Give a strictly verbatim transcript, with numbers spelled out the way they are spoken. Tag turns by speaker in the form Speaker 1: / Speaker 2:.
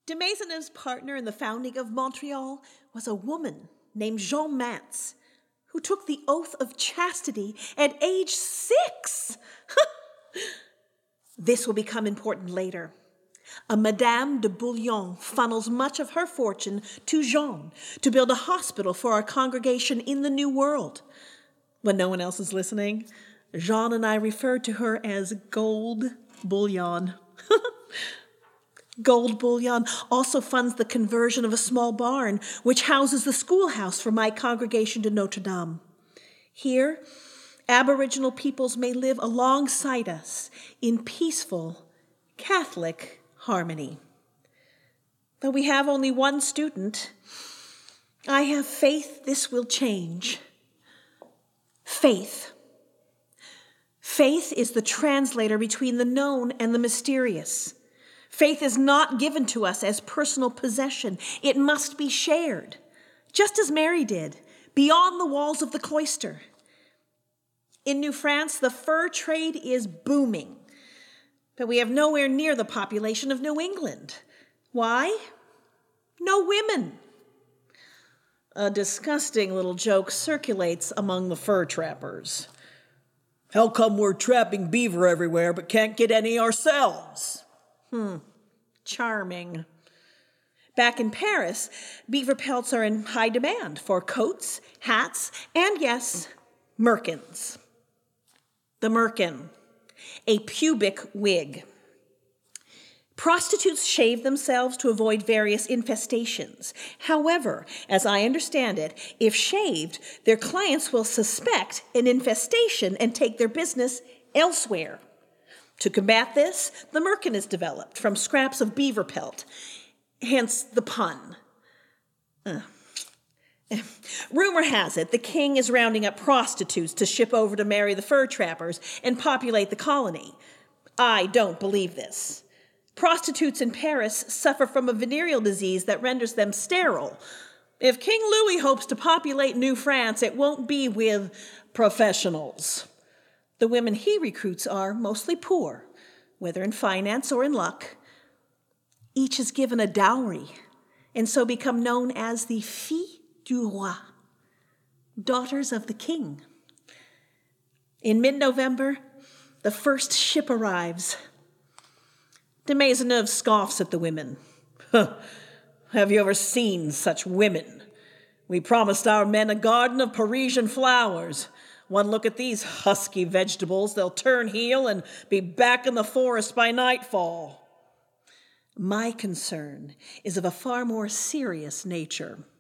Speaker 1: De Maisonneuve's partner in the founding of Montreal was a woman named Jeanne Mance, who took the oath of chastity at age six. This will become important later. A Madame de Bouillon funnels much of her fortune to Jeanne to build a hospital for our congregation in the New World. When no one else is listening, Jeanne and I refer to her as Gold Bullion. Gold Bullion also funds the conversion of a small barn, which houses the schoolhouse for my congregation de Notre Dame. Here, Aboriginal peoples may live alongside us in peaceful Catholic harmony. Though we have only one student, I have faith this will change. Faith. Faith is the translator between the known and the mysterious. Faith is not given to us as personal possession. It must be shared, just as Mary did, beyond the walls of the cloister. In New France, the fur trade is booming, but we have nowhere near the population of New England. Why? No women. A disgusting little joke circulates among the fur trappers. How come we're trapping beaver everywhere but can't get any ourselves? Hmm, charming. Back in Paris, beaver pelts are in high demand for coats, hats, and yes, merkins. The merkin, a pubic wig. Prostitutes shave themselves to avoid various infestations. However, as I understand it, if shaved, their clients will suspect an infestation and take their business elsewhere. To combat this, the merkin is developed from scraps of beaver pelt, hence the pun. Uh. Rumor has it the king is rounding up prostitutes to ship over to marry the fur trappers and populate the colony. I don't believe this. Prostitutes in Paris suffer from a venereal disease that renders them sterile. If King Louis hopes to populate New France, it won't be with professionals. The women he recruits are mostly poor, whether in finance or in luck. Each is given a dowry, and so become known as the filles du roi, daughters of the king. In mid-November, the first ship arrives. De Maisonneuve scoffs at the women. Huh, have you ever seen such women? We promised our men a garden of Parisian flowers. One look at these husky vegetables, they'll turn heel and be back in the forest by nightfall. My concern is of a far more serious nature.